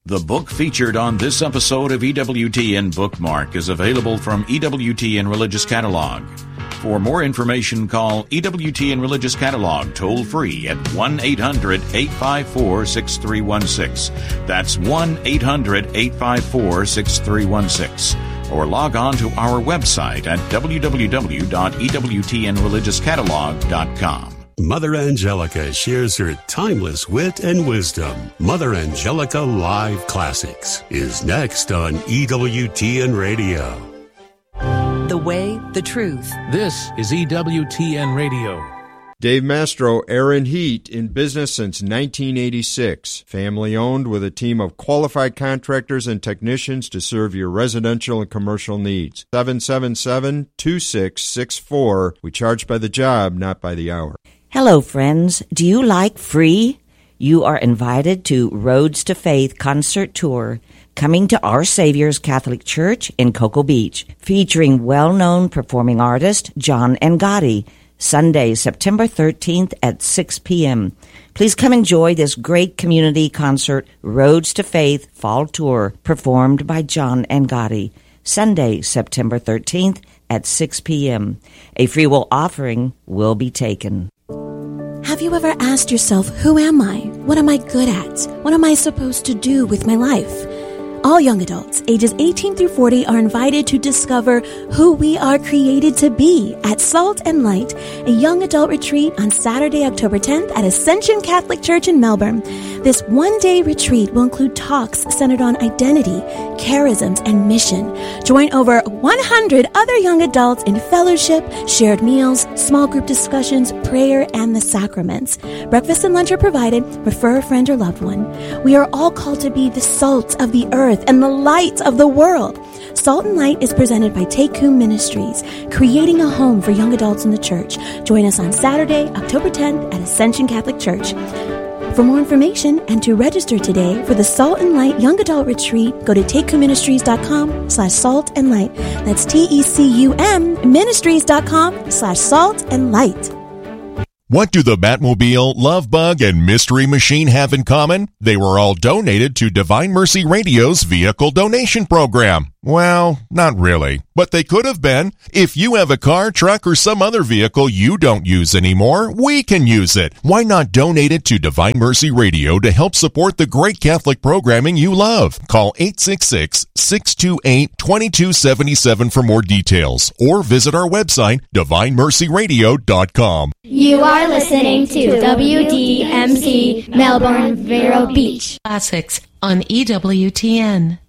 The book featured on this episode of EWTN Bookmark is available from EWTN Religious Catalog. For more information, call EWTN Religious Catalog toll-free at 1-800-854-6316. That's 1-800-854-6316. Or log on to our website at www.ewtnreligiouscatalog.com. Mother Angelica shares her timeless wit and wisdom. Mother Angelica Live Classics is next on EWTN Radio. The way, the truth. This is EWTN Radio. Dave Mastro, Aaron Heat, in business since 1986. Family owned with a team of qualified contractors and technicians to serve your residential and commercial needs. 777-2664. We charge by the job, not by the hour. Hello, friends. Do you like free? You are invited to Roads to Faith concert tour coming to Our Savior's Catholic Church in Cocoa Beach, featuring well-known performing artist John Ngati, Sunday, September 13th at 6 p.m. Please come enjoy this great community concert, Roads to Faith Fall Tour, performed by John Ngati, Sunday, September 13th at 6 p.m. A free will offering will be taken. Have you ever asked yourself, who am I? What am I good at? What am I supposed to do with my life? All young adults, ages 18 through 40, are invited to discover who we are created to be at Salt and Light, a young adult retreat on Saturday, October 10th at Ascension Catholic Church in Melbourne. This one-day retreat will include talks centered on identity, charisms, and mission. Join over 100 other young adults in fellowship, shared meals, small group discussions, prayer, and the sacraments. Breakfast and lunch are provided. Refer a friend or loved one. We are all called to be the salt of the earth and the light of the world. Salt and Light is presented by Take Whom Ministries, creating a home for young adults in the church. Join us on Saturday, October 10th at Ascension Catholic Church. For more information and to register today for the Salt and Light Young Adult Retreat, go to takecumministries.com/salt and light. That's TECUM ministries.com/salt and light. What do the Batmobile, Love Bug, and Mystery Machine have in common? They were all donated to Divine Mercy Radio's vehicle donation program. Well, not really, but they could have been. If you have a car, truck, or some other vehicle you don't use anymore, we can use it. Why not donate it to Divine Mercy Radio to help support the great Catholic programming you love? Call 866-628-2277 for more details, or visit our website, divinemercyradio.com. You are listening to WDMC Melbourne Vero Beach. Classics on EWTN.